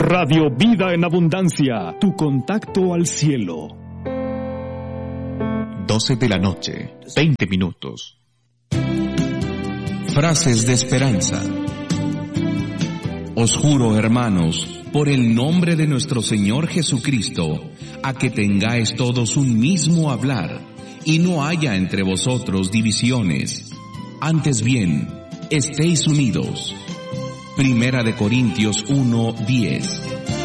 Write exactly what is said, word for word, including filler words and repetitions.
Radio Vida en Abundancia, tu contacto al cielo. doce de la noche, veinte minutos. Frases de esperanza. Os juro, hermanos, por el nombre de nuestro Señor Jesucristo, a que tengáis todos un mismo hablar, y no haya entre vosotros divisiones. Antes bien, estéis unidos. Primera de Corintios uno, diez.